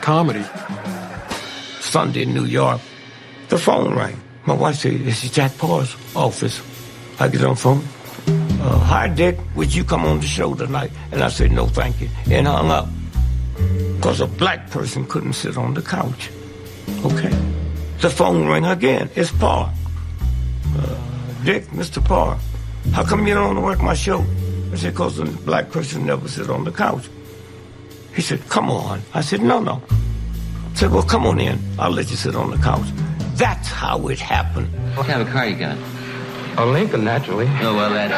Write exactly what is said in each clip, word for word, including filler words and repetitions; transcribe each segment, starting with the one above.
comedy. Sunday in New York, the phone rang. My wife said, "This is Jack Parr's office." I get on the phone. Uh, "Hi, Dick, would you come on the show tonight?" And I said, "No, thank you," and hung up. Because a black person couldn't sit on the couch. Okay. The phone rang again. It's Parr. Uh, "Dick, Mister Parr, how come you don't want to work my show?" I said, "Because a black person never sit on the couch." He said, "Come on." I said, "No, no." I said, "Well, come on in. I'll let you sit on the couch." That's how it happened. What kind of a car you got? A Lincoln, naturally. Oh, well, that's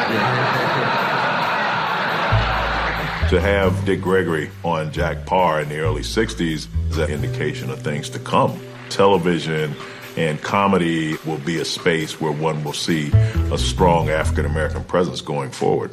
it. To have Dick Gregory on Jack Parr in the early sixties is an indication of things to come. Television and comedy will be a space where one will see a strong African-American presence going forward.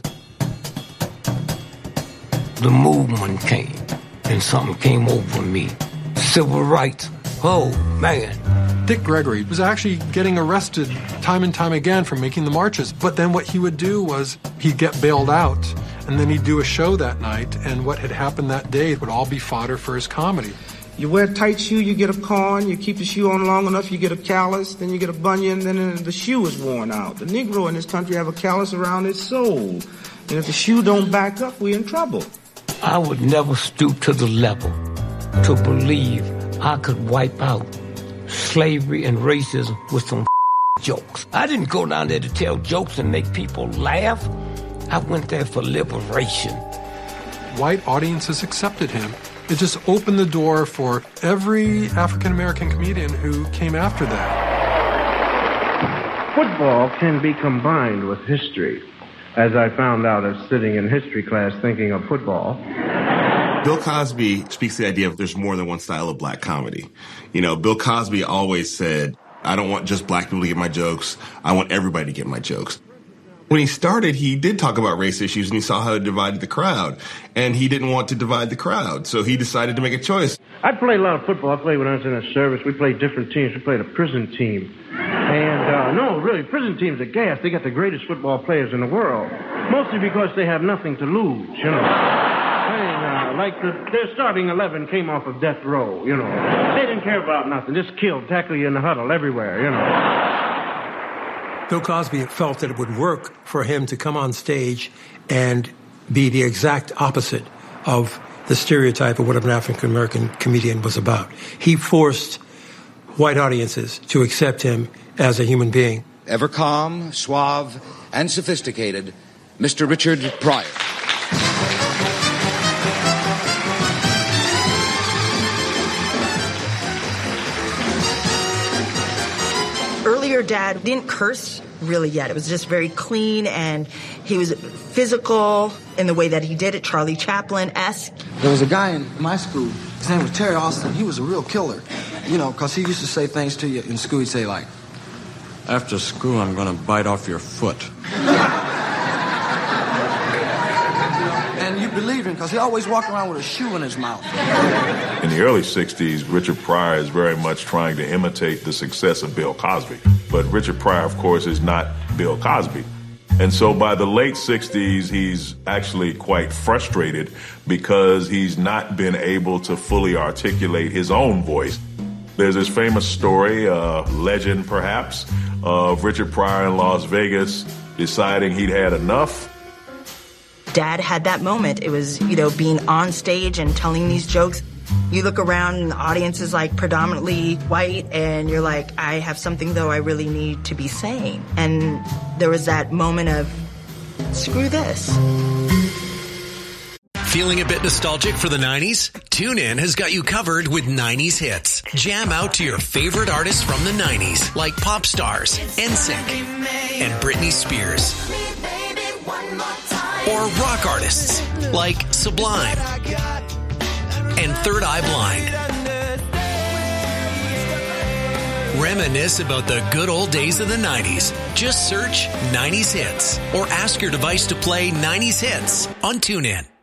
The movement came, and something came over me. Civil rights. Oh, man. Dick Gregory was actually getting arrested time and time again for making the marches. But then what he would do was he'd get bailed out, and then he'd do a show that night, and what had happened that day would all be fodder for his comedy. You wear a tight shoe, you get a corn, you keep the shoe on long enough, you get a callus, then you get a bunion, then the shoe is worn out. The Negro in this country have a callus around his soul. And if the shoe don't back up, we're in trouble. I would never stoop to the level to believe I could wipe out slavery and racism with some jokes. I didn't go down there to tell jokes and make people laugh. I went there for liberation. White audiences accepted him. It just opened the door for every African-American comedian who came after that. Football can be combined with history, as I found out as sitting in history class thinking of football. Bill Cosby speaks to the idea of there's more than one style of black comedy. You know, Bill Cosby always said, I don't want just black people to get my jokes. I want everybody to get my jokes. When he started, he did talk about race issues, and he saw how it divided the crowd. And he didn't want to divide the crowd, so he decided to make a choice. I played a lot of football. I played when I was in the service. We played different teams. We played a prison team. And, uh, no, really, prison teams are gas. They got the greatest football players in the world. Mostly because they have nothing to lose, you know. Uh, like the, their starting eleven came off of death row, you know. They didn't care about nothing. Just killed, tackle you in the huddle everywhere, you know. Bill Cosby felt that it would work for him to come on stage and be the exact opposite of the stereotype of what an African-American comedian was about. He forced white audiences to accept him as a human being. Ever calm, suave, and sophisticated, Mister Richard Pryor. Earlier, Dad didn't curse really yet. It was just very clean, and he was physical in the way that he did it, Charlie Chaplin-esque. There was a guy in my school, his name was Terry Austin. He was a real killer, you know, because he used to say things to you in school. He'd say, like, after school, I'm going to bite off your foot. And you believe him, because he always walked around with a shoe in his mouth. In the early sixties, Richard Pryor is very much trying to imitate the success of Bill Cosby. But Richard Pryor, of course, is not Bill Cosby. And so by the late sixties, he's actually quite frustrated because he's not been able to fully articulate his own voice. There's this famous story, uh, legend perhaps, of Richard Pryor in Las Vegas deciding he'd had enough. Dad had that moment. It was, you know, being on stage and telling these jokes. You look around and the audience is like predominantly white, and you're like, I have something though I really need to be saying. And there was that moment of, screw this. Feeling a bit nostalgic for the nineties? TuneIn has got you covered with nineties hits. Jam out to your favorite artists from the nineties, like pop stars, N Sync, and Britney Spears. Or rock artists, like Sublime and Third Eye Blind. Reminisce about the good old days of the nineties. Just search nineties hits or ask your device to play nineties hits on TuneIn.